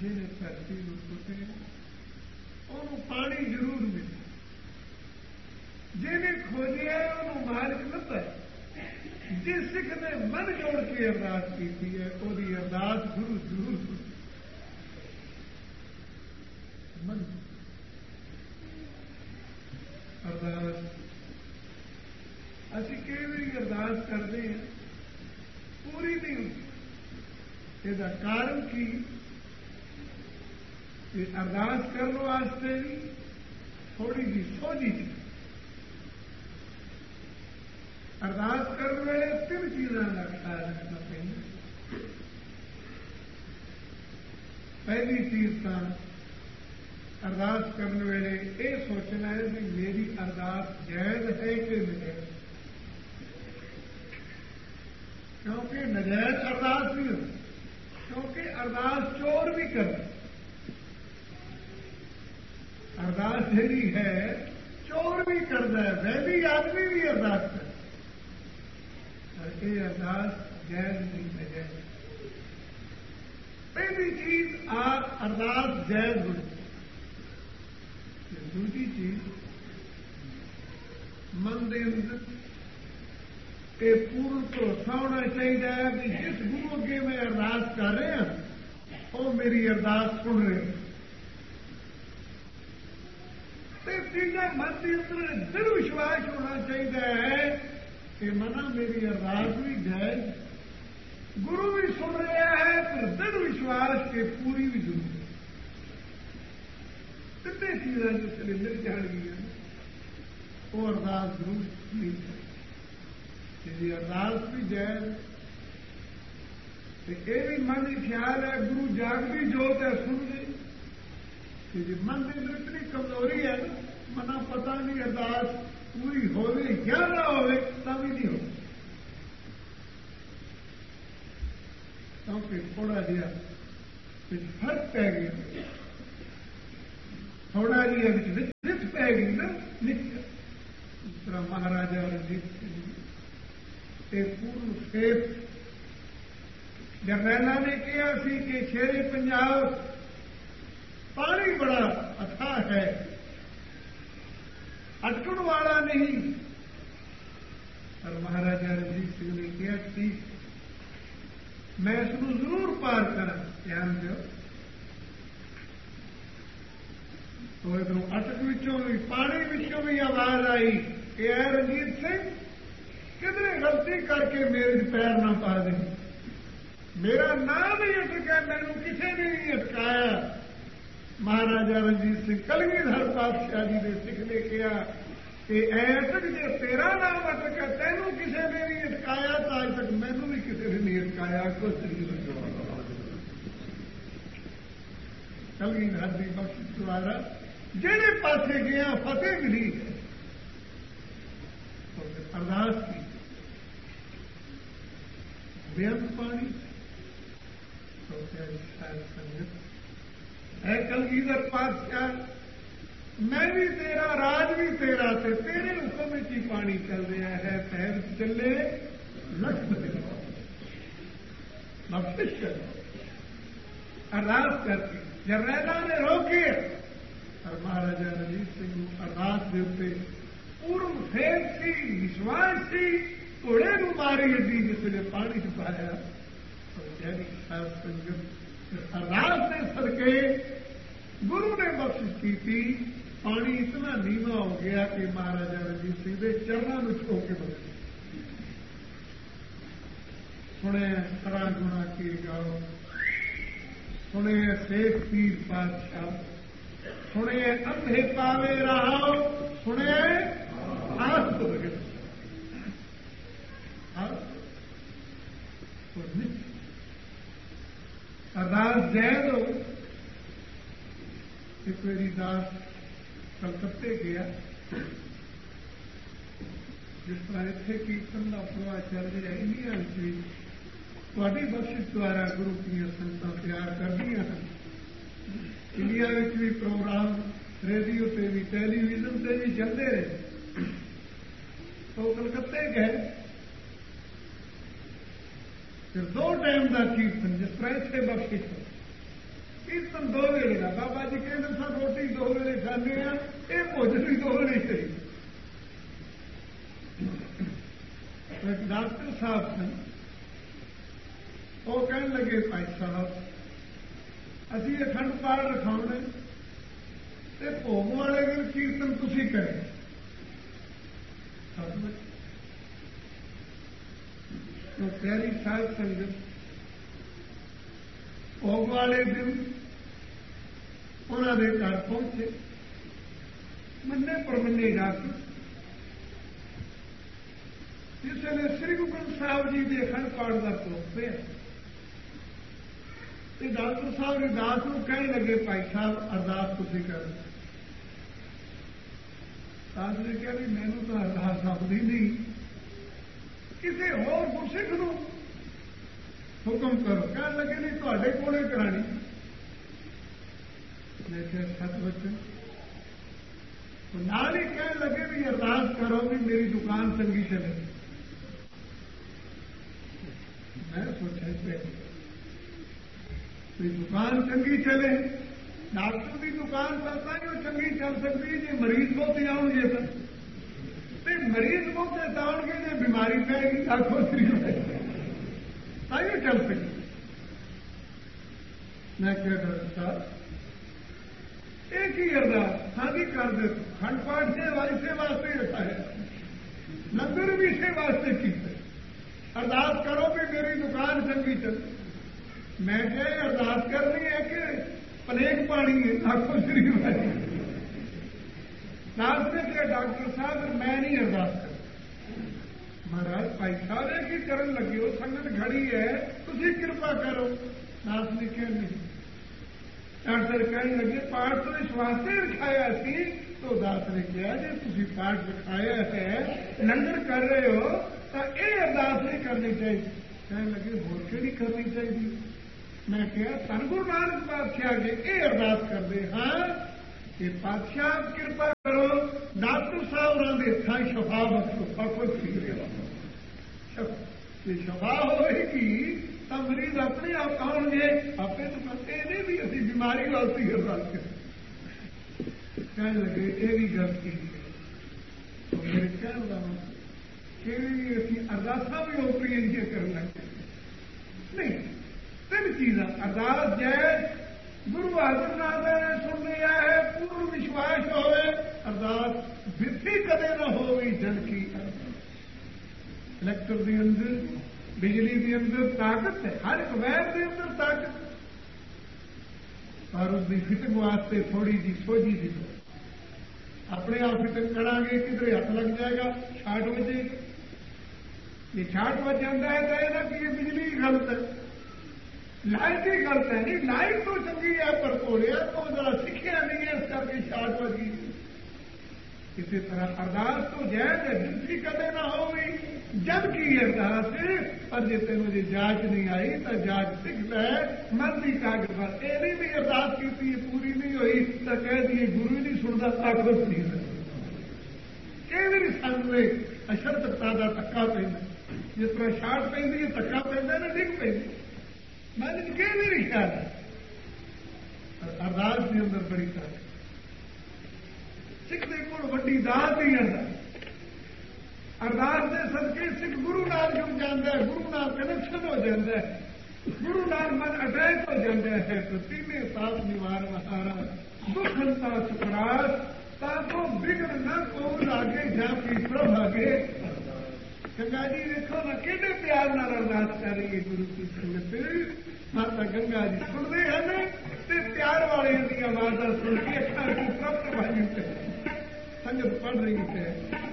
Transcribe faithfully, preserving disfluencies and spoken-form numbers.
ਜਿਹਨੇ ਧਰਤੀ ਨੂੰ ਪੁੱਟੇ ਉਹਨੂੰ ਪਾਣੀ ਜ਼ਰੂਰ ਮਿਲੇ, ਜਿਹਨੇ ਖੋਜਿਆ ਉਹਨੂੰ ਮਾਲਕ ਲੱਭਾ। ਜਿਸ ਸਿੱਖ ਨੇ ਮਨ ਜੋੜ ਕੇ ਅਰਦਾਸ ਕੀਤੀ ਹੈ ਉਹਦੀ ਅਰਦਾਸ ਗੁਰੂ ਜ਼ਰੂਰ ਸੁਣੇ। ਮਨ ਅਰਦਾਸ ਅਸੀਂ ਕਈ ਵਾਰੀ ਅਰਦਾਸ ਕਰਦੇ ਹਾਂ, ਪੂਰੀ ਨਹੀਂ ਹੁੰਦੀ। ਇਹਦਾ ਕਾਰਨ ਕੀ? ਇਹ ਅਰਦਾਸ ਕਰਨ ਵਾਸਤੇ ਵੀ ਥੋੜੀ ਜਿਹੀ ਸੋਝੀ ਸੀ। ਅਰਦਾਸ ਕਰਨ ਵੇਲੇ ਤਿੰਨ ਚੀਜ਼ਾਂ ਦਾ ਖਿਆਲ ਰੱਖਣਾ ਪੈਂਦਾ। ਪਹਿਲੀ ਚੀਜ਼ ਤਾਂ ਅਰਦਾਸ ਕਰਨ ਵੇਲੇ ਇਹ ਸੋਚਣਾ ਹੈ ਕਿ ਮੇਰੀ ਅਰਦਾਸ ਜਾਇਜ਼ ਹੈ ਕਿ ਨਜਾਇਜ਼, ਕਿਉਂਕਿ ਨਜਾਇਜ਼ ਅਰਦਾਸ ਨਹੀਂ ਹੁੰਦੀ, ਕਿਉਂਕਿ ਅਰਦਾਸ ਚੋਰ ਵੀ ਕਰਦਾ। ਅਰਦਾਸ ਜਿਹੜੀ ਹੈ ਚੋਰ ਵੀ ਕਰਦਾ ਹੈ, ਵੈਲੀ ਆਦਮੀ ਵੀ ਅਰਦਾਸ ਕਰਦਾ। ਇਹ ਅਰਦਾਸ ਜਾਇਜ਼ ਨਹੀਂ ਨਜਾਇਜ਼। ਪਹਿਲੀ ਚੀਜ਼ ਆ ਅਰਦਾਸ ਜਾਇਜ਼ ਹੋਣੀ। ਦੂਜੀ ਚੀਜ਼ ਮਨ ਦੇ ਅੰਦਰ ਇਹ ਪੂਰਨ ਭਰੋਸਾ ਹੋਣਾ ਚਾਹੀਦਾ ਹੈ ਕਿ ਜਿਸ ਗੁਰੂ ਅੱਗੇ ਮੈਂ ਅਰਦਾਸ ਕਰ ਰਿਹਾ ਉਹ ਮੇਰੀ ਅਰਦਾਸ ਸੁਣ ਰਿਹਾ। ਤੇ ਤੀਜਾ ਮਨ ਦੇ ਅੰਦਰ ਦ੍ਰਿੜ ਵਿਸ਼ਵਾਸ ਹੋਣਾ ਚਾਹੀਦਾ ਹੈ ਕਿ ਮਨਾ ਮੇਰੀ ਅਰਦਾਸ ਵੀ ਜਾਇਜ਼, ਗੁਰੂ ਵੀ ਸੁਣ ਰਿਹਾ ਹੈ, ਪਰ ਦ੍ਰਿੜ ਵਿਸ਼ਵਾਸ ਕੇ ਪੂਰੀ ਵੀ ਜ਼ਰੂਰ। ਤਿੰਨੇ ਚੀਜ਼ਾਂ ਜੋ ਸਿਲੰਡਰ ਜਾਣ ਗਈਆਂ ਉਹ ਅਰਦਾਸ ਜ਼ਰੂਰ ਨਹੀਂ ਚਾਹੀਦੀ। ਜਿਹਦੀ ਅਰਦਾਸ ਵੀ ਜਾਇਜ਼ ਤੇ ਇਹ ਵੀ ਮਨ ਵਿੱਚ ਖਿਆਲ ਹੈ ਗੁਰੂ ਜਾਗਦੀ ਜੋਤ ਹੈ ਸੁਣਦੇ ਕਿ ਜੇ ਮਨ ਦੇ ਅੰਦਰ ਇਤਨੀ ਕਮਜ਼ੋਰੀ ਹੈ ਨਾ, ਮਨਾ ਪਤਾ ਨਹੀਂ ਅਰਦਾਸ ਪੂਰੀ ਹੋਵੇ ਜਾਂ ਨਾ ਹੋਵੇ ਤਾਂ ਵੀ ਨਹੀਂ ਹੋਵੇ, ਕਿਉਂਕਿ ਥੋੜਾ ਜਿਹਾ ਵਿੱਚ ਫਰਕ ਪੈ ਗਿਆ, ਥੋੜਾ ਜਿਹਾ ਵਿੱਚ ਰਿਤ ਪੈ ਗਈ ਨਾ ਨਿੱਕ। ਜਿਸ ਤਰ੍ਹਾਂ ਮਹਾਰਾਜਾ ਰਣਜੀਤ ਸਿੰਘ ਤੇ ਪੂਰਨ ਸੇਵ ਜਰਨੈਲਾਂ ਨੇ ਕਿਹਾ ਸੀ ਕਿ ਸ਼ੇਰੇ ਪੰਜਾਬ ਪਾਣੀ ਬੜਾ ਅਥਾਹ ਹੈ, ਅਟਕਣ ਵਾਲਾ ਨਹੀਂ। ਪਰ ਮਹਾਰਾਜਾ ਰਣਜੀਤ ਸਿੰਘ ਨੇ ਕਿਹਾ ਸੀ ਮੈਂ ਇਸ ਨੂੰ ਜ਼ਰੂਰ ਪਾਰ ਕਰਾਂ। ਧਿਆਨ ਦਿਓ, तो इधरों अटक विचों भी पानी विचों भी आवाज आई कि ऐ रंजीत सिंह किधरे गलती करके मेरे पैर ना पा दे, मेरा नाम ही अटका, मैनू किसी ने नहीं अटकाया। महाराजा रंजीत सिंह कलगीधर पातशाह जी ने सिख ने कहा कि ऐ अटक जे तेरा नाम अटका, तैनू किसी ने नहीं अटकाया तो अज तक मैनू भी किसी ने नहीं अटकाया। कुछ कलगीधर की बख्शिश द्वारा जेड़े पासे गया फतेह मिली है। तो अरदास की बेअंत पानी तो संगत है कलगीधर पातशाह, मैं भी तेरा, राज भी तेरा, ते तेरे हुक्म में ही पानी चल रहा है। पैर चले लख बख्शिश कर अरदास करके जरनैला ने रोके और महाराजा रंजीत सिंह अरदास के उत्ते पूर्ण फेर सी, विश्वास सी, घोड़े को मारी अड्डी जिसने पानी च पाया। तो जैनी साध संगत अरदास ने सदके गुरु ने बख्शिश की थी। पानी इतना नीवा हो गया कि महाराजा रंजीत सिंह के चरणों में छो के बदल सुने खरा गुणा की गाओ, सुने शेख पीर पातशाह, सुने अंधे पावे रहाओ, सुने आस तो बगैर अरदास जैद हो। एक मेरी दास कलकत्ते गया, जिस तरह इतने कीर्तन का प्रवाह चल रहा इंडिया भी थोड़ी बख्शिश द्वारा गुरु की संगतां तैयार कर दी हैं। इंडिया में भी प्रोग्राम रेडियो से भी टेलीविजन से भी चलते रहे। तो कलकत्ते गए, फिर दो टाइम का कीर्तन जिस तरह से बख्शिश हो, ਕੀਰਤਨ ਦੋ ਵੇਲੇ ਦਾ। ਬਾਬਾ ਜੀ ਕਹਿੰਦੇ ਸਨ ਰੋਟੀ ਦੋ ਵੇਲੇ ਖਾਂਦੇ ਆ, ਇਹ ਭੋਜਨ ਵੀ ਦੋ ਵੇਲੇ ਕਰੀ। ਇੱਕ ਡਾਕਟਰ ਸਾਹਿਬ ਸਨ, ਉਹ ਕਹਿਣ ਲੱਗੇ ਭਾਈ ਸਾਹਿਬ ਅਸੀਂ ਅਖੰਡ ਪਾਠ ਰਖਾਉਣੇ ਤੇ ਭੋਗ ਵਾਲੇ ਦਿਨ ਕੀਰਤਨ ਤੁਸੀਂ ਕਰੇ। तो प्यारी साध संगत भोग वाले दिन उन्होंने घर पहुंचे, मन्ने परमन्ने जाके जिसने श्री गुरु ग्रंथ साहब जी के अखंड पाठ का भोग पे डॉक्टर साहब अरदास को कहने लगे भाई साहब अरदास तुसीं कर। दास ने कहा भी मैनू तो अरदास आती नहीं, किसी होर गुरसिख नूं हुक्म करो। कह लगे नहीं तुहाडे कोले करानी। मैं क्या सच बचन तो नाल ही कह लगे भी अरदास करो भी मेरी दुकान चंगी चले। मैं सोचा भी दुकान चंगी चले, डॉक्टर की दुकान चलता ही चंगी चल सकती जी मरीज बहुत आउणगे तो मरीज बहुत आउणगे जो बीमारी पैगी आखो श्री ताइयों चल सकी। मैं क्या डॉक्टर साहब एक ही अरदास हादी कर दे। खंड पाठ से इसे वास्ते रखाया, लंगर भी इसे वास्ते की अरदास करो भी मेरी दुकान चंगी चले। मैं क्या अरदास करनी है कि पलेट पानी है आखो श्री भाई। दास ने कहा डॉक्टर साहब मैं नहीं अरदास कर। महाराज भाई साहब एक ही करन लगे हो, संगत घड़ी है तुसी कृपा करो। दास ने कहा नहीं। डॉक्टर कहने लगे पाठ तो इस वास्ते रखाया सी। तो दास ने कहा जी तुसी पाठ रखाया है लंगर कर रहे हो तो यह अरदास नहीं करनी चाहिए। कहने लगे होर केड़ी करनी चाहिए। मैं कहा सन गुरु नानक पातशाह जी ये अरदास कर दे हाँ कि पातशाह कृपा करो डॉक्टर साहब उन्होंने इतना शफा बख्शो कुछ ठीक शफा होगी तो मरीज अपने आप आउणगे आपे तो कहते नहीं भी असी बीमारी वास्ते अरदास कर। कहने लगे ये भी गलती है। तो मेरे कहने का कि असी अरदासा भी ओपरी इंजिया कर लगे नहीं। तीन चीजा अरदास जैज गुरु हाजिर नादा ने सुन लिया है, पूर्ण विश्वास होवे अरदास बिथी कदे न होवी जन की। इलैक्टर के अंदर बिजली के अंदर ताकत है, हर एक वैर के अंदर ताकत पर उसकी फिटिंग वास्ते थोड़ी जी सोझी सी अपने आप फिटिंग करांगे किधरे हथ लग जाएगा छाट बजेगी। ये छाट बज जाता है तो यह कि बिजली गलत है, लाइट ही गलत है। नहीं लाइट तो चंगी है पर कोड़िया तो जरा सीखिया नहीं है इस करके छाट बजी। इसी तरह अरदास तो जैज है जिसकी कदे ना होगी जब की अरदास पर जे तेन जी जांच नहीं आई तो जांच सिख है मन की कागज पर एनी भी अरदास की पूरी नहीं हुई तो कह दिए गुरु ही नहीं सुनता ताकत नहीं है। कई बार सानू अशरतता का धक्का पैंदा जिस तरह छाट पैंदी है धक्का पैंदा ना डिग पैंदी मन च कई बार ख्याल है अरदास के अंदर बड़ी ताकत। सिख के कोल वड्डी दात ही अरदास। अरदास के सदके सिख गुरु नाल जुड़ जाता है, गुरु नाल कनेक्शन हो जाता है, गुरु नाल मन अटैच हो जाता है। तो तीने साथ निवार महारा दुख अंता सुखरास ताको बिगड़ न को लागे जापी प्रभ आगे। गंगा जी देखो ना कितने प्यार नाल अरदास कर रही है गुरु की संगत। माता गंगा जी सुनते हैं ते प्यार वाले दी आवाज़ सुन के अखा की प्रभ भाई संगत पढ़ रही है।